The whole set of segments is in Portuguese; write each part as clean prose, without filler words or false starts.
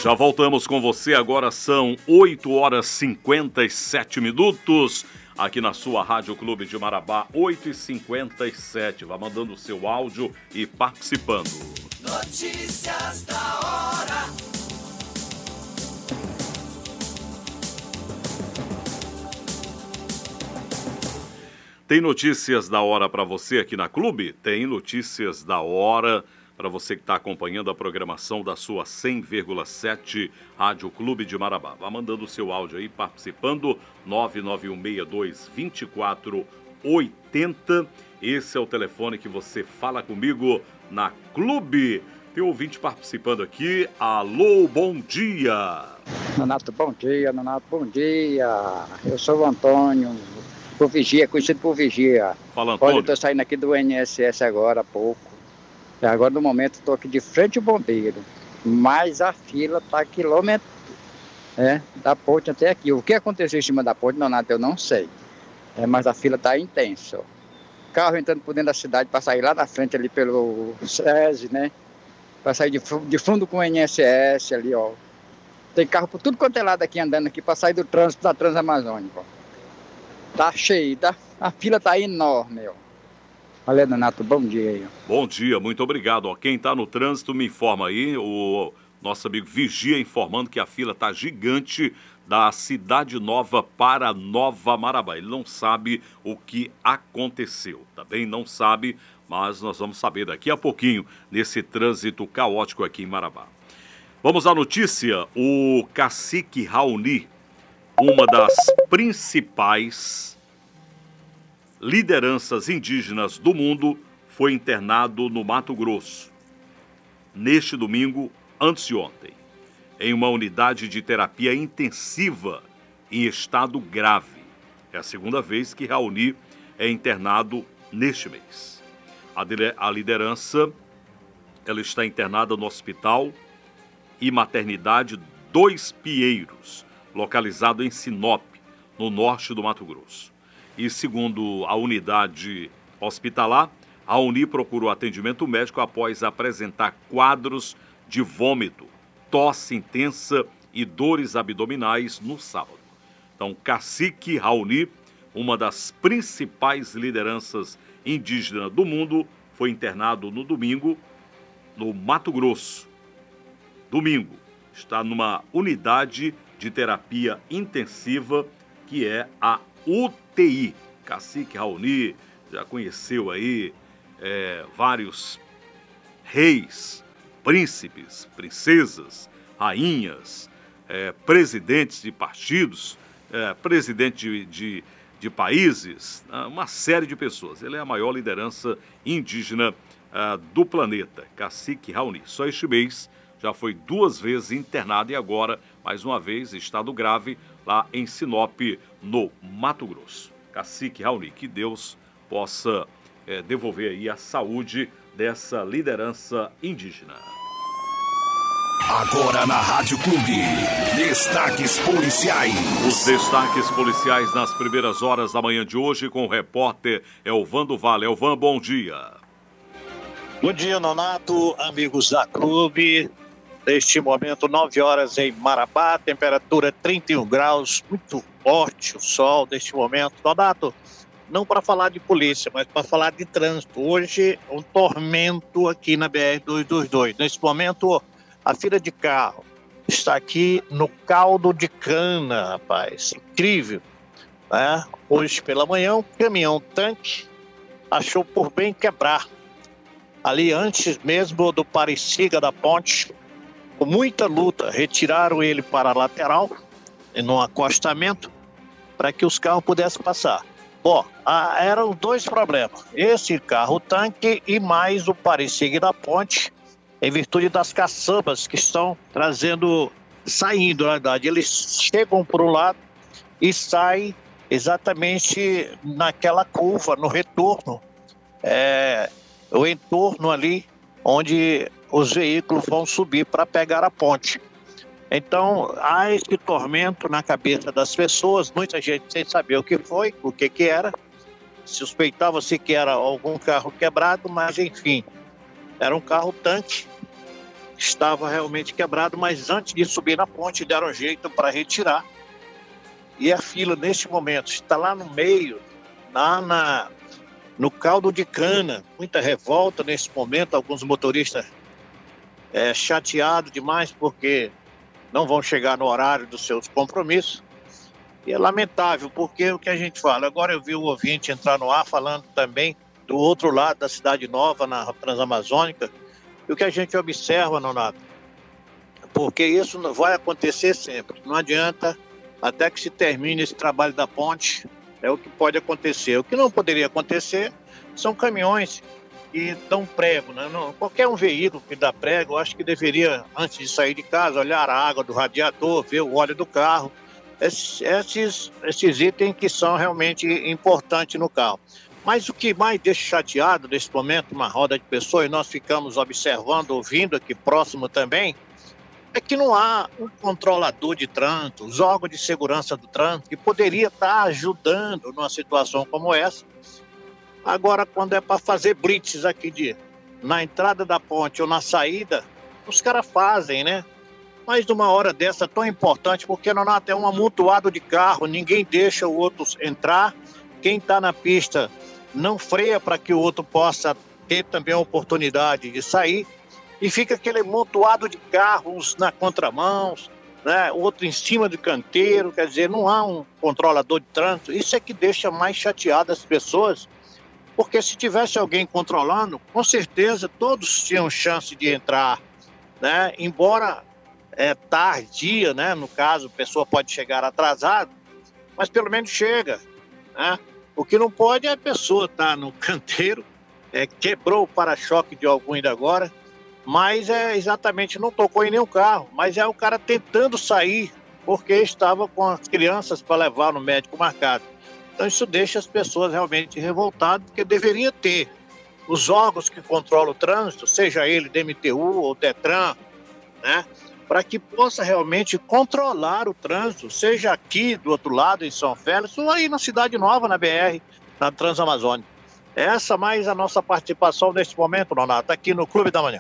Já voltamos com você, agora são 8 horas e 57 minutos, aqui na sua Rádio Clube de Marabá, 8h57. Vá mandando o seu áudio e participando. Notícias da hora. Tem notícias da hora para você aqui na Clube? Tem notícias da hora para você que está acompanhando a programação da sua 100,7 Rádio Clube de Marabá. Vá mandando o seu áudio aí, participando, 991622480. Esse é o telefone que você fala comigo na Clube. Tem ouvinte participando aqui. Alô, bom dia. Nonato, bom dia. Nonato, bom dia. Eu sou o Antônio, por Vigia, conhecido por Vigia. Fala, Antônio. Olha, eu estou saindo aqui do INSS agora há pouco. E agora, no momento, estou aqui de frente ao bombeiro. Mas a fila está quilômetro, da ponte até aqui. O que aconteceu em cima da ponte, Nonato, eu não sei. Mas a fila está intensa. Carro entrando por dentro da cidade para sair lá na frente ali pelo SESI, né? Para sair de fundo com o INSS ali, ó. Tem carro por tudo quanto é lado aqui andando aqui para sair do trânsito da Transamazônica, ó. Tá cheio, tá? A fila tá enorme, ó. Valeu, Donato, bom dia aí. Bom dia, muito obrigado. Ó, quem tá no trânsito me informa aí, o nosso amigo Vigia informando que a fila tá gigante da Cidade Nova para Nova Marabá. Ele não sabe o que aconteceu, tá bem? Não sabe, mas nós vamos saber daqui a pouquinho nesse trânsito caótico aqui em Marabá. Vamos à notícia. O cacique Raoni, uma das principais lideranças indígenas do mundo, foi internado no Mato Grosso neste domingo, anteontem, em uma unidade de terapia intensiva em estado grave. É a segunda vez que Raoni é internado neste mês. A liderança, ela está internada no Hospital e Maternidade Dois Pinheiros, localizado em Sinop, no norte do Mato Grosso. E segundo a unidade hospitalar, a Raoni procurou atendimento médico após apresentar quadros de vômito, tosse intensa e dores abdominais no sábado. Então, cacique Raoni, uma das principais lideranças indígenas do mundo, foi internado no domingo no Mato Grosso. Domingo, está numa unidade de terapia intensiva que é a UTI. Cacique Raoni já conheceu aí vários reis, príncipes, princesas, rainhas, presidentes de partidos, presidente de países, uma série de pessoas. Ele é a maior liderança indígena do planeta, cacique Raoni. Só este mês já foi 2 vezes internado e agora, mais uma vez, estado grave lá em Sinop, no Mato Grosso. Cacique Raoni, que Deus possa devolver aí a saúde dessa liderança indígena. Agora na Rádio Clube, destaques policiais. Os destaques policiais nas primeiras horas da manhã de hoje com o repórter Elvan do Vale. Elvan, bom dia. Bom dia, Nonato, amigos da Clube. Neste momento, 9 horas em Marabá, temperatura 31 graus, muito forte o sol neste momento. Nonato, não para falar de polícia, mas para falar de trânsito. Hoje, um tormento aqui na BR-222. Neste momento, a fila de carro está aqui no caldo de cana, rapaz. Incrível, né? Hoje pela manhã, um caminhão-tanque achou por bem quebrar. Ali antes mesmo do Pareciga da ponte, com muita luta, retiraram ele para a lateral, no acostamento, para que os carros pudessem passar. Bom, eram 2 problemas. Esse carro-tanque e mais o Pareciga da ponte, em virtude das caçambas que estão saindo, na verdade. Eles chegam por um lado e saem exatamente naquela curva, no retorno. O entorno ali, onde os veículos vão subir para pegar a ponte. Então, há esse tormento na cabeça das pessoas, muita gente sem saber o que foi, o que era. Suspeitava-se que era algum carro quebrado, mas enfim, era um carro-tanque estava realmente quebrado, mas antes de subir na ponte deram jeito para retirar. E a fila, neste momento, está lá no meio, no caldo de cana. Muita revolta nesse momento, alguns motoristas chateados demais porque não vão chegar no horário dos seus compromissos. E é lamentável, porque o que a gente fala, agora eu vi o ouvinte entrar no ar falando também do outro lado da Cidade Nova, na Transamazônica, e o que a gente observa, Nonato, porque isso não vai acontecer sempre, não adianta, até que se termine esse trabalho da ponte, é o que pode acontecer. O que não poderia acontecer são caminhões que dão prego, né? Não, qualquer um veículo que dá prego, eu acho que deveria, antes de sair de casa, olhar a água do radiador, ver o óleo do carro, esses itens que são realmente importantes no carro. Mas o que mais deixa chateado nesse momento, uma roda de pessoas, e nós ficamos observando, ouvindo aqui próximo também, é que não há um controlador de trânsito, os órgãos de segurança do trânsito, que poderia estar ajudando numa situação como essa. Agora, quando é para fazer blitz aqui na entrada da ponte ou na saída, os caras fazem, né? Mas numa hora dessa tão importante, porque não é um amontoado de carro, ninguém deixa o outro entrar, quem está na pista não freia para que o outro possa ter também a oportunidade de sair, e fica aquele amontoado de carros na contramão, né? Outro em cima do canteiro, quer dizer, não há um controlador de trânsito. Isso é que deixa mais chateadas as pessoas, porque se tivesse alguém controlando, com certeza todos tinham chance de entrar, né? Embora tardia, né? No caso, a pessoa pode chegar atrasada, mas pelo menos chega, né? O que não pode é a pessoa estar no canteiro, quebrou o para-choque de algum ainda agora, mas exatamente não tocou em nenhum carro, mas é o cara tentando sair porque estava com as crianças para levar no médico marcado. Então isso deixa as pessoas realmente revoltadas, porque deveria ter os órgãos que controlam o trânsito, seja ele DMTU ou Detran, né? Para que possa realmente controlar o trânsito, seja aqui do outro lado, em São Félix, ou aí na Cidade Nova, na BR, na Transamazônica. Essa mais a nossa participação neste momento, Nonato, aqui no Clube da Manhã.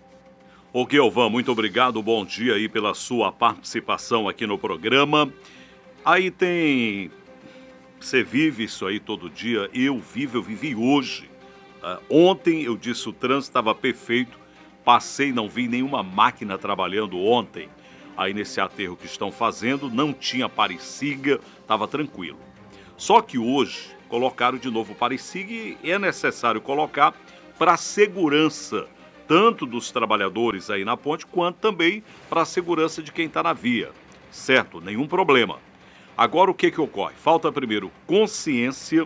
Ô Guilvan, muito obrigado, bom dia aí pela sua participação aqui no programa. Aí tem... Você vive isso aí todo dia, eu vivi hoje. Ontem eu disse o trânsito estava perfeito, passei, não vi nenhuma máquina trabalhando ontem. Aí nesse aterro que estão fazendo, não tinha pare-siga, estava tranquilo. Só que hoje colocaram de novo pare-siga e é necessário colocar para a segurança, tanto dos trabalhadores aí na ponte, quanto também para a segurança de quem está na via. Certo? Nenhum problema. Agora o que ocorre? Falta primeiro consciência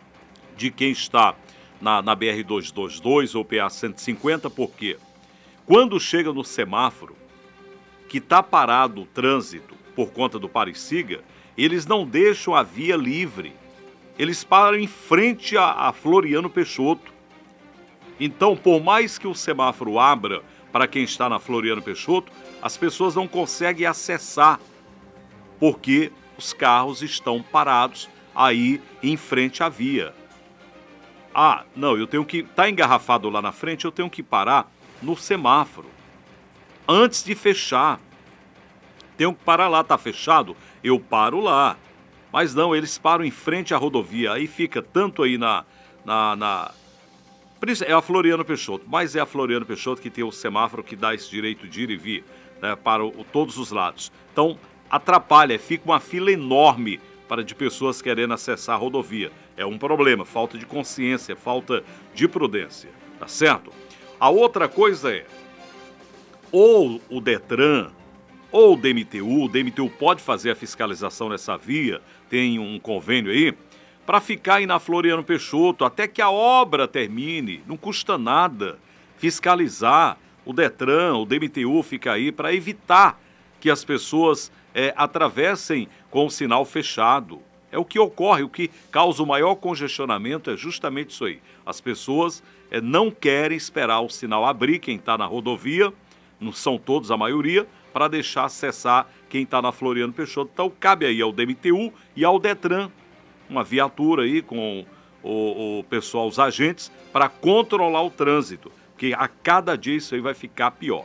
de quem está na BR-222 ou PA-150, por quê? Quando chega no semáforo, que está parado o trânsito por conta do pare-siga, eles não deixam a via livre. Eles param em frente a Floriano Peixoto. Então, por mais que o semáforo abra para quem está na Floriano Peixoto, as pessoas não conseguem acessar, porque os carros estão parados aí em frente à via. Ah, não, eu tenho que... Está engarrafado lá na frente, eu tenho que parar no semáforo, antes de fechar. Tenho que parar lá, tá fechado? Eu paro lá. Mas não, eles param em frente à rodovia, aí fica tanto aí é a Floriano Peixoto, mas é a Floriano Peixoto que tem o semáforo que dá esse direito de ir e vir, né, para todos os lados. Então, atrapalha, fica uma fila enorme de pessoas querendo acessar a rodovia. É um problema, falta de consciência, falta de prudência, tá certo? A outra coisa é, ou o Detran, ou o DMTU pode fazer a fiscalização nessa via, tem um convênio aí, para ficar aí na Floriano Peixoto, até que a obra termine, não custa nada fiscalizar, o Detran, o DMTU fica aí para evitar que as pessoas atravessem com o sinal fechado. É o que ocorre, o que causa o maior congestionamento é justamente isso aí. As pessoas não querem esperar o sinal abrir, quem está na rodovia, não são todos, a maioria, para deixar acessar quem está na Floriano Peixoto. Então cabe aí ao DMTU e ao Detran, uma viatura aí com o pessoal, os agentes, para controlar o trânsito, porque a cada dia isso aí vai ficar pior.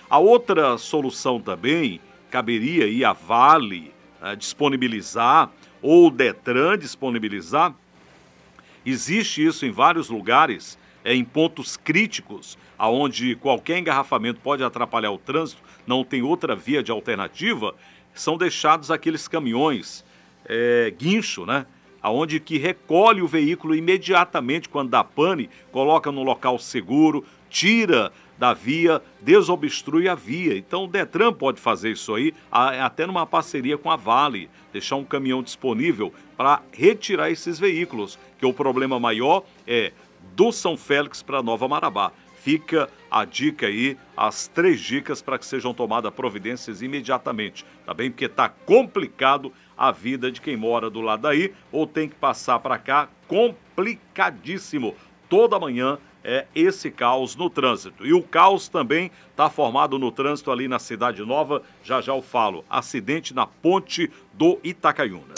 A outra solução também caberia aí a Vale disponibilizar, ou o Detran disponibilizar. Existe isso em vários lugares, em pontos críticos, onde qualquer engarrafamento pode atrapalhar o trânsito, não tem outra via de alternativa, são deixados aqueles caminhões, guincho, né? Onde que recolhe o veículo imediatamente quando dá pane, coloca no local seguro, tira da via, desobstrui a via. Então o Detran pode fazer isso aí, até numa parceria com a Vale, deixar um caminhão disponível para retirar esses veículos, que o problema maior é do São Félix para Nova Marabá. Fica a dica aí, as 3 dicas para que sejam tomadas providências imediatamente, tá bem? Porque tá complicado a vida de quem mora do lado daí ou tem que passar para cá, complicadíssimo. Toda manhã é esse caos no trânsito. E o caos também está formado no trânsito ali na Cidade Nova, já eu falo. Acidente na ponte do Itacaiuna.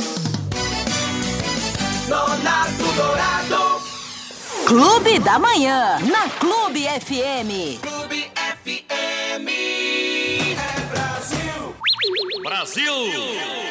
Nonato Dourado. Clube da Manhã, na Clube FM. Clube FM. É Brasil. Brasil!